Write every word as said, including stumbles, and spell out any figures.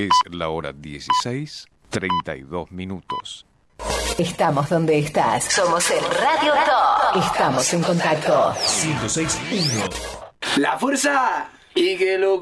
Es la hora dieciséis, treinta y dos minutos. Estamos donde estás. Somos el Radio Top. Estamos en contacto. ciento seis punto uno. La fuerza y que lo